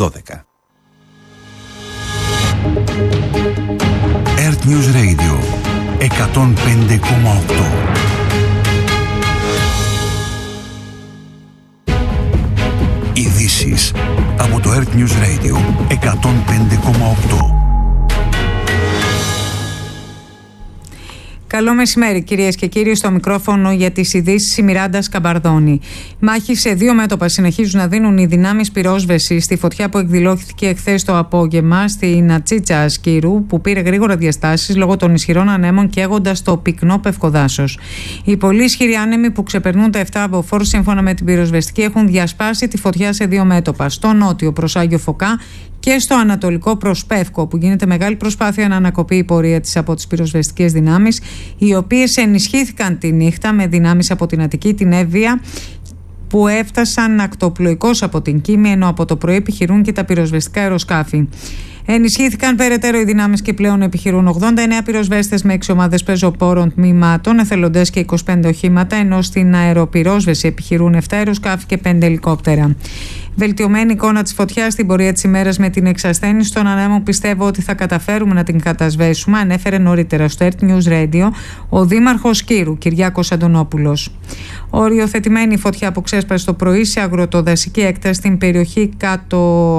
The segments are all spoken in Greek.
12. Earth News Radio 105,8. Ειδήσεις από το Earth News Radio 105,8. Καλό μεσημέρι, κυρίες και κύριοι. Στο μικρόφωνο για τις ειδήσεις η Μιράντα Σκαμπαρδόνη. Μάχη σε δύο μέτωπα συνεχίζουν να δίνουν οι δυνάμεις πυρόσβεσης στη φωτιά που εκδηλώθηκε εχθές το απόγευμα στην Ατσίτσα Ασκύρου, που πήρε γρήγορα διαστάσεις λόγω των ισχυρών ανέμων καίγοντας το πυκνό πευκοδάσος. Οι πολύ ισχυροί άνεμοι που ξεπερνούν τα 7 μποφόρ, σύμφωνα με την πυροσβεστική, έχουν διασπάσει τη φωτιά σε δύο μέτωπα. Στο νότιο προς Άγιο Φωκά και στο ανατολικό προς Πεύκο, που γίνεται μεγάλη προσπάθεια να ανακοπεί η πορεία της από τις πυροσβεστικές δυνάμεις, οι οποίες ενισχύθηκαν τη νύχτα με δυνάμεις από την Αττική, την Εύβοια, που έφτασαν ακτοπλοϊκώς από την Κίμη, ενώ από το πρωί επιχειρούν και τα πυροσβεστικά αεροσκάφη. Ενισχύθηκαν περαιτέρω οι δυνάμεις και πλέον επιχειρούν 89 πυροσβέστες με 6 ομάδες πεζοπόρων τμήματων, εθελοντές και 25 οχήματα, ενώ στην αεροπυρόσβεση επιχειρούν 7 αεροσκάφη και 5 ελικόπτερα. Βελτιωμένη εικόνα της φωτιάς στην πορεία της ημέρας με την εξασθένιση των ανέμων, πιστεύω ότι θα καταφέρουμε να την κατασβέσουμε, ανέφερε νωρίτερα στο Earth News Radio ο Δήμαρχος Κύρου, Κυριάκος Αντωνόπουλος. Οριοθετημένη φωτιά που ξέσπασε το πρωί σε αγροτοδασική έκταση στην περιοχή κάτω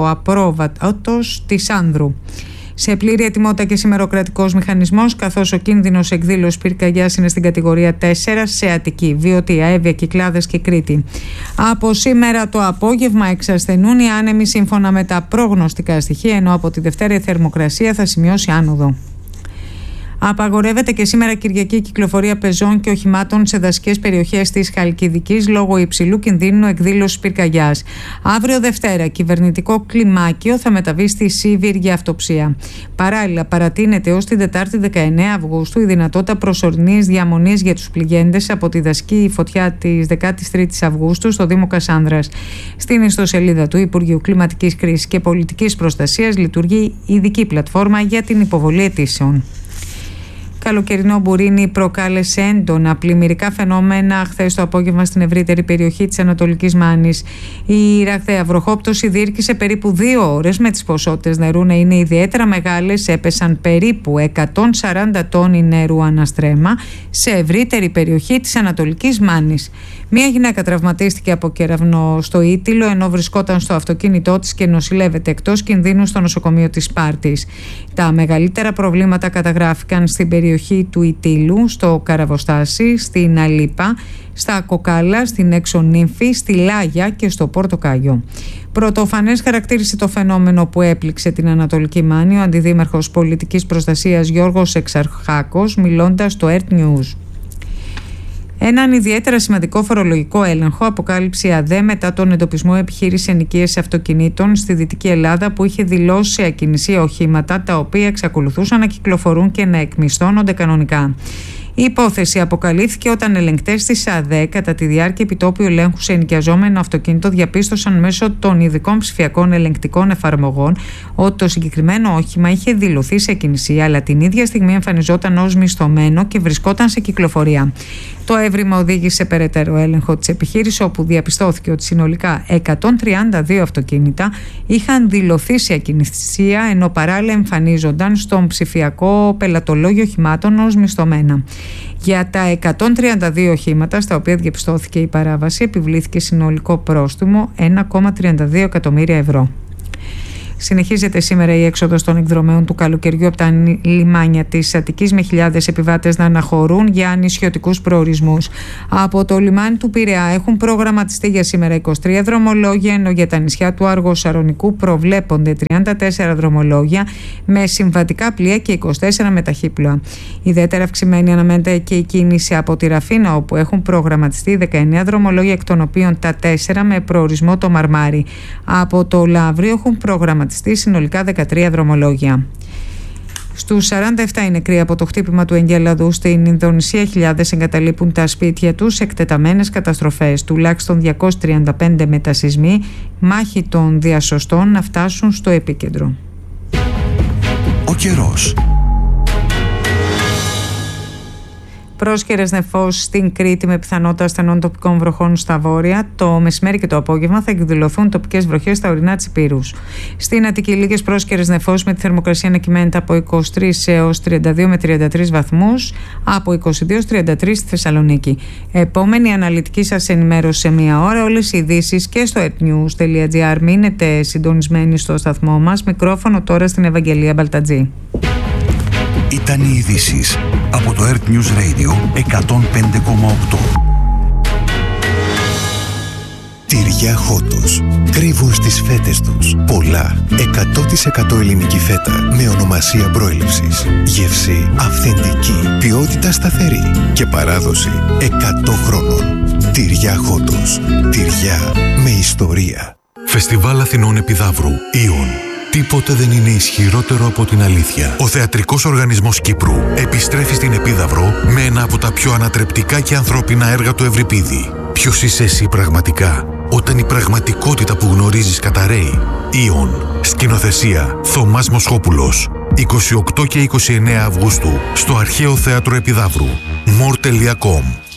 απρόβατος της Άνδρου. Σε πλήρη ετοιμότητα και σημεροκρατικός μηχανισμός, καθώς ο κίνδυνος εκδήλωσης πυρκαγιάς είναι στην κατηγορία 4 σε Αττική, Βιωτία, Εύβοια, Κυκλάδες και Κρήτη. Από σήμερα το απόγευμα εξασθενούν οι άνεμοι σύμφωνα με τα προγνωστικά στοιχεία, ενώ από τη Δευτέρα η θερμοκρασία θα σημειώσει άνοδο. Απαγορεύεται και σήμερα Κυριακή κυκλοφορία πεζών και οχημάτων σε δασικές περιοχές της Χαλκιδικής λόγω υψηλού κινδύνου εκδήλωσης πυρκαγιάς. Αύριο Δευτέρα, κυβερνητικό κλιμάκιο θα μεταβεί στη Σίβηρ για αυτοψία. Παράλληλα, παρατείνεται ως την Τετάρτη 19 Αυγούστου η δυνατότητα προσωρινής διαμονής για τους πληγέντες από τη δασική φωτιά της 13ης Αυγούστου στο Δήμο Κασάνδρας. Στην ιστοσελίδα του Υπουργείου Κλιματικής Κρίσης και Πολιτικής Προστασίας λειτουργεί ειδική πλατφόρμα για την υποβολή αιτήσεων. Καλοκαιρινό μπουρίνι προκάλεσε έντονα πλημμυρικά φαινόμενα χθες το απόγευμα στην ευρύτερη περιοχή της Ανατολικής Μάνης. Η ραγδαία βροχόπτωση διήρκησε περίπου 2 ώρες, με τις ποσότητες νερού να είναι ιδιαίτερα μεγάλες. Έπεσαν περίπου 140 τόνοι νερού αναστρέμα σε ευρύτερη περιοχή της Ανατολικής Μάνης. Μία γυναίκα τραυματίστηκε από κεραυνό στο Ήτυλο, ενώ βρισκόταν στο αυτοκίνητό της και νοσηλεύεται εκτός κινδύνου στο νοσοκομείο της Σπάρτης. Τα μεγαλύτερα προβλήματα καταγράφηκαν στην περιοχή του Ητύλου, στο Καραβοστάσι, στην Αλίπα, στα Κοκάλα, στην Έξω Νύμφη, στη Λάγια και στο Πορτοκάγιο. Πρωτοφανές χαρακτήρισε το φαινόμενο που έπληξε την Ανατολική Μάνη ο Αντιδήμαρχος Πολιτικής Προστασίας Γιώργος Εξαρχάκος, μιλώντας στο Earth News. Έναν ιδιαίτερα σημαντικό φορολογικό έλεγχο αποκάλυψε η ΑΔΕ μετά τον εντοπισμό επιχείρηση ενοικίαση αυτοκινήτων στη Δυτική Ελλάδα, που είχε δηλώσει σε ακινησία οχήματα τα οποία εξακολουθούσαν να κυκλοφορούν και να εκμισθώνονται κανονικά. Η υπόθεση αποκαλύφθηκε όταν ελεγκτές της ΑΔΕ κατά τη διάρκεια επιτόπιου ελέγχου σε ενοικιαζόμενο αυτοκίνητο διαπίστωσαν μέσω των ειδικών ψηφιακών ελεγκτικών εφαρμογών ότι το συγκεκριμένο όχημα είχε δηλωθεί σε ακινησία, αλλά την ίδια στιγμή εμφανιζόταν ως μισθωμένο και βρισκόταν σε κυκλοφορία. Το έβριμα οδήγησε σε περαιτέρω έλεγχο της επιχείρησης, όπου διαπιστώθηκε ότι συνολικά 132 αυτοκίνητα είχαν δηλωθεί σε ακινησία, ενώ παράλληλα εμφανίζονταν στον ψηφιακό πελατολόγιο οχημάτων ως μισθωμένα. Για τα 132 οχήματα στα οποία διαπιστώθηκε η παράβαση επιβλήθηκε συνολικό πρόστιμο 1,32 εκατομμύρια ευρώ. Συνεχίζεται σήμερα η έξοδος των εκδρομέων του καλοκαιριού από τα λιμάνια της Αττικής, με χιλιάδες επιβάτες να αναχωρούν για νησιωτικούς προορισμούς. Από το λιμάνι του Πειραιά έχουν προγραμματιστεί για σήμερα 23 δρομολόγια, ενώ για τα νησιά του Άργου Σαρονικού προβλέπονται 34 δρομολόγια με συμβατικά πλοία και 24 με ταχύπλοα. Ιδιαίτερα αυξημένη αναμένεται και η κίνηση από τη Ραφίνα, όπου έχουν προγραμματιστεί 19 δρομολόγια, εκ των οποίων τα 4 με προορισμό το Μαρμάρι. Από το Λαύριο έχουν προγραμματιστεί συνολικά 13 δρομολόγια. Στους 47 οι νεκροί από το χτύπημα του εγκέλαδου στην Ινδονησία. Χιλιάδες εγκαταλείπουν τα σπίτια τους σε εκτεταμένες καταστροφές. Τουλάχιστον 235 μετασυσμοί, μάχη των διασωστών να φτάσουν στο επίκεντρο. Ο καιρός. Πρόσκαιρες νεφώσεις στην Κρήτη με πιθανότητα ασθενών τοπικών βροχών στα βόρεια. Το μεσημέρι και το απόγευμα θα εκδηλωθούν τοπικές βροχές στα ορεινά της Ηπείρους. Στην Αττική λίγες πρόσκαιρες νεφώσεις με τη θερμοκρασία να κυμαίνεται από 23 έως 32 με 33 βαθμούς, από 22 έως 33 στη Θεσσαλονίκη. Επόμενη αναλυτική σας ενημέρωση σε μία ώρα. Όλες οι ειδήσεις και στο earthnews.gr. Μείνετε συντονισμένοι στο σταθμό μας. Μικρόφωνο τώρα στην Ευαγγελία Μπαλτατζή. Ήταν οι ειδήσεις από το Earth News Radio 105,8. Τυριά Χότος. Κρύβουν στις φέτες τους πολλά 100% ελληνική φέτα με ονομασία προέλευσης. Γεύση αυθεντική, ποιότητα σταθερή και παράδοση 100 χρόνων. Τυριά Χότος. Τυριά με ιστορία. Φεστιβάλ Αθηνών Επιδαύρου. Ιον. Τίποτε δεν είναι ισχυρότερο από την αλήθεια. Ο Θεατρικός Οργανισμός Κύπρου επιστρέφει στην Επίδαυρο με ένα από τα πιο ανατρεπτικά και ανθρώπινα έργα του Ευρυπίδη. Ποιος είσαι εσύ πραγματικά, όταν η πραγματικότητα που γνωρίζεις καταραίει? Ιον. Σκηνοθεσία Θωμάς Μοσχόπουλος. 28 και 29 Αυγούστου στο Αρχαίο Θέατρο Επιδαύρου. more.com.